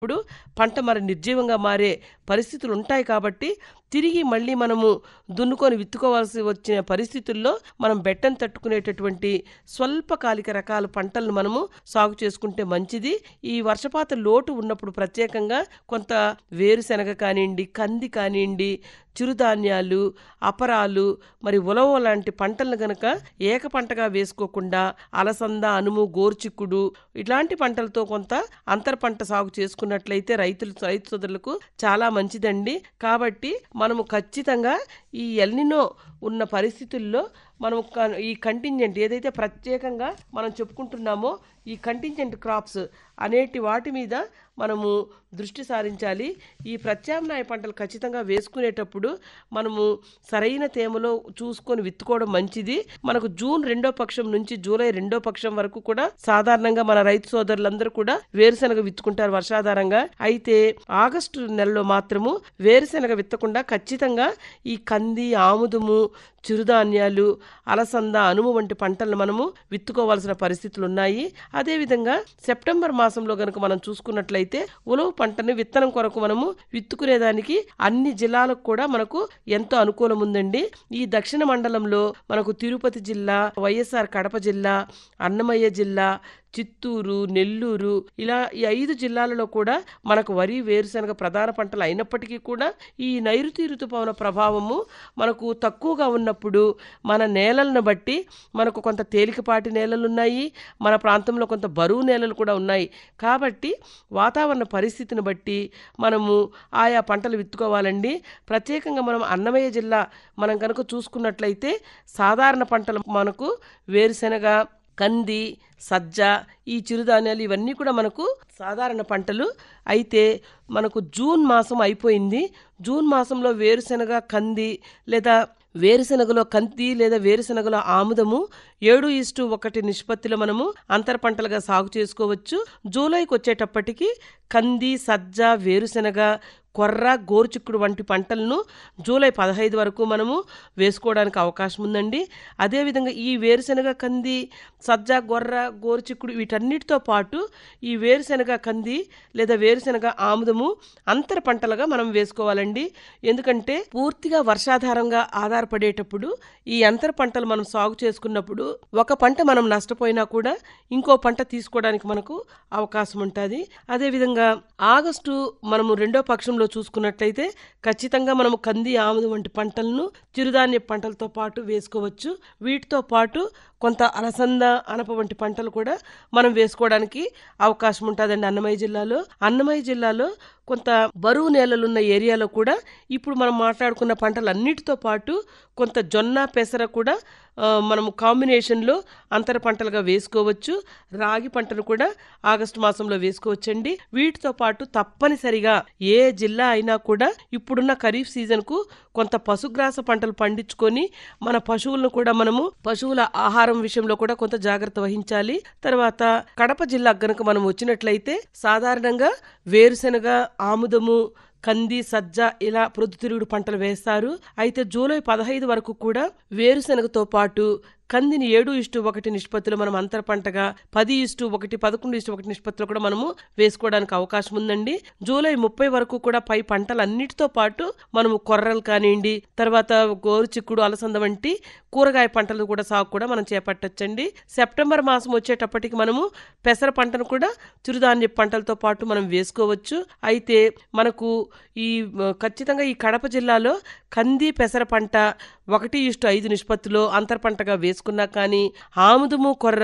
ఇప్పుడు పంట మరి నిర్జీవంగా మారే పరిస్థితులు ఉంటాయి కాబట్టి తిరిగి మళ్ళీ మనము దున్నుకొని విత్తుకోవాల్సి వచ్చిన పరిస్థితుల్లో మనం బెట్టను తట్టుకునేటటువంటి స్వల్పకాలిక రకాల పంటలను మనము సాగు చేసుకుంటే మంచిది. ఈ వర్షపాత లోటు ఉన్నప్పుడు ప్రత్యేకంగా కొంత వేరుశెనగ కానివ్వండి, కంది కానివ్వండి, చిరుధాన్యాలు, అపరాలు, మరి ఉలవ లాంటి పంటలను గనక ఏక పంటగా వేసుకోకుండా అలసంద, అనుము, గోరుచిక్కుడు ఇట్లాంటి పంటలతో కొంత అంతర పంట సాగు చేసుకున్నట్లయితే రైతు సోదరులకు చాలా మంచిదండి. కాబట్టి మనము ఖచ్చితంగా ఈ ఎల్నినో ఉన్న పరిస్థితుల్లో మనం ఈ కంటింజెంట్ ఏదైతే ప్రత్యేకంగా మనం చెప్పుకుంటున్నామో ఈ కంటింజెంట్ క్రాప్స్ అనేటి వాటి మీద మనము దృష్టి సారించాలి. ఈ ప్రత్యామ్నాయ పంటలు ఖచ్చితంగా వేసుకునేటప్పుడు మనము సరైన తేమలో చూసుకొని విత్తుకోవడం మంచిది. మనకు జూన్ 2వ పక్షం నుంచి జూలై 2వ పక్షం వరకు కూడా సాధారణంగా మన రైతు సోదరులందరూ కూడా వేరుశెనగ విత్తుకుంటారు వర్షాధారంగా. అయితే ఆగస్టు నెలలో మాత్రము వేరుశెనగ విత్తకుండా ఖచ్చితంగా ఈ కంది, ఆముదము, చిరుధాన్యాలు, అలసంద, అనుము వంటి పంటలను మనము విత్తుకోవాల్సిన పరిస్థితులు ఉన్నాయి. అదేవిధంగా సెప్టెంబర్ మాసంలో గనుక మనం చూసుకున్నట్లయితే ఉలవ పంటని విత్తనం కొరకు మనము విత్తుకునేదానికి అన్ని జిల్లాలకు కూడా మనకు ఎంతో అనుకూలం ఉందండి. ఈ దక్షిణ మండలంలో మనకు తిరుపతి జిల్లా, వైఎస్ఆర్ కడప జిల్లా, అన్నమయ్య జిల్లా, చిత్తూరు, నెల్లూరు ఇలా ఈ 5 జిల్లాలలో కూడా మనకు వరి, వేరుశెనగ ప్రధాన పంటలు అయినప్పటికీ కూడా ఈ నైరుతి ఋతుపవన ప్రభావము మనకు తక్కువగా ఉన్నప్పుడు మన నేలలను బట్టి మనకు కొంత తేలికపాటి నేలలు ఉన్నాయి, మన ప్రాంతంలో కొంత బరువు నేలలు కూడా ఉన్నాయి. కాబట్టి వాతావరణ పరిస్థితిని బట్టి మనము ఆయా పంటలు విత్తుకోవాలండి. ప్రత్యేకంగా మనం అన్నమయ్య జిల్లా మనం కనుక చూసుకున్నట్లయితే సాధారణ పంటలు మనకు వేరుశెనగ, కంది, సజ్జ, ఈ చిరుధాన్యాలు ఇవన్నీ కూడా మనకు సాధారణ పంటలు. అయితే మనకు జూన్ మాసం అయిపోయింది. జూన్ మాసంలో వేరుశెనగ, కంది లేదా వేరుశెనగలో కంది లేదా వేరుశెనగలో ఆముదము 7:1 నిష్పత్తిలో మనము అంతర పంటలుగా సాగు చేసుకోవచ్చు. జూలైకి వచ్చేటప్పటికి కంది, సజ్జ, వేరుశెనగ, కొర్ర, గోరుచిక్కుడు వంటి పంటలను జూలై 15 వరకు మనము వేసుకోవడానికి అవకాశం ఉందండి. అదేవిధంగా ఈ వేరుశెనగ, కంది, సజ్జ, గోరుచిక్కుడు వీటన్నిటితో పాటు ఈ వేరుశెనగ, కంది లేదా వేరుశెనగ, ఆముదము అంతర పంటలుగా మనం వేసుకోవాలండి. ఎందుకంటే పూర్తిగా వర్షాధారంగా ఆధారపడేటప్పుడు ఈ అంతర పంటలు మనం సాగు చేసుకున్నప్పుడు ఒక పంట మనం నష్టపోయినా కూడా ఇంకో పంట తీసుకోవడానికి మనకు అవకాశం ఉంటుంది. అదేవిధంగా ఆగస్టు మనము 2వ పక్షంలో చూసుకున్నట్లయితే ఖచ్చితంగా మనము కంది, ఆముదం వంటి పంటలను చిరుధాన్య పంటలతో పాటు వేసుకోవచ్చు. వీటితో పాటు కొంత అలసంద, అనప వంటి పంటలు కూడా మనం వేసుకోవడానికి అవకాశం ఉంటుందండి అన్నమయ్య జిల్లాలో కొంత బరువు నేలలున్న ఏరియాలో కూడా ఇప్పుడు మనం మాట్లాడుకున్న పంటలన్నిటితో పాటు కొంత జొన్న, పెసర కూడా మనము కాంబినేషన్లో అంతర పంటలుగా వేసుకోవచ్చు. రాగి పంటను కూడా ఆగస్టు మాసంలో వేసుకోవచ్చండి. వీటితో పాటు తప్పనిసరిగా ఏ జిల్లా అయినా కూడా ఇప్పుడున్న ఖరీఫ్ సీజన్కు కొంత పశుగ్రాస పంటలు పండించుకొని మన పశువులను కూడా మనము పశువుల ఆహారం విషయంలో కూడా కొంత జాగ్రత్త వహించాలి. తర్వాత కడప జిల్లా గనుక మనం వచ్చినట్లయితే సాధారణంగా వేరుశెనగ, ఆముదము, కంది, సజ్జ ఇలా ప్రొద్దుతిరుగుడు పంటలు వేస్తారు. అయితే జూలై 15 వరకు కూడా వేరుశెనగతో పాటు కందిని 7:1 నిష్పత్తిలో మనం అంతర పంటగా 10:1, 11:1 నిష్పత్తిలో కూడా మనము వేసుకోవడానికి అవకాశం ఉందండి. జూలై 30 వరకు కూడా పై పంటలన్నిటితో పాటు మనము కొర్రలు కానివ్వండి, తర్వాత గోరుచిక్కుడు, అలసంద వంటి కూరగాయ పంటలు కూడా సాగు కూడా మనం చేపట్టచ్చండి. సెప్టెంబర్ మాసం వచ్చేటప్పటికి మనము పెసర పంటను కూడా చిరుధాన్య పంటలతో పాటు మనం వేసుకోవచ్చు. అయితే మనకు ఈ ఖచ్చితంగా ఈ కడప జిల్లాలో కంది, పెసర పంట 1:5 నిష్పత్తిలో అంతర పంటగా వేసుకున్నా కానీ ఆముదము, కొర్ర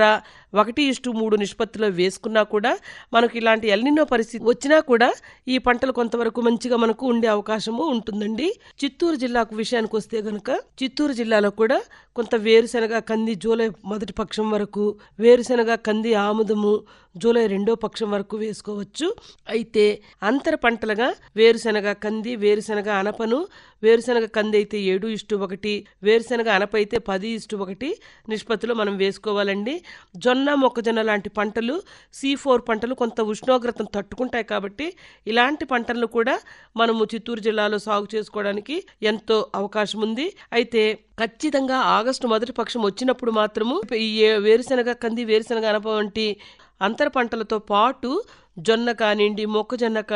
1:3 నిష్పత్తిలో వేసుకున్నా కూడా మనకు ఇలాంటి ఎల్నినో పరిస్థితి వచ్చినా కూడా ఈ పంటలు కొంతవరకు మంచిగా మనకు ఉండే అవకాశము ఉంటుందండి. చిత్తూరు జిల్లాకు విషయానికి వస్తే గనుక చిత్తూరు జిల్లాలో కూడా కొంత వేరుశెనగ, కంది జూలై 1వ పక్షం వరకు, వేరుశెనగ, కంది, ఆముదము జూలై 2వ పక్షం వరకు వేసుకోవచ్చు. అయితే అంతర పంటలుగా వేరుశెనగ, కంది, వేరుశెనగ, అనపను, వేరుశెనగ కంది అయితే 7:1, వేరుశెనగ అనప అయితే 10:1 నిష్పత్తిలో మనం వేసుకోవాలండి. జొన్న, మొక్కజొన్న లాంటి పంటలు C4 పంటలు కొంత ఉష్ణోగ్రతను తట్టుకుంటాయి కాబట్టి ఇలాంటి పంటలను కూడా మనము చిత్తూరు జిల్లాలో సాగు చేసుకోవడానికి ఎంతో అవకాశం ఉంది. అయితే ఖచ్చితంగా ఆగస్టు 1వ పక్షం వచ్చినప్పుడు మాత్రము ఈ వేరుశెనగ, కంది, వేరుశెనగ, అనప వంటి అంతర పంటలతో పాటు జొన్న కానివ్వండి, మొక్కజొన్న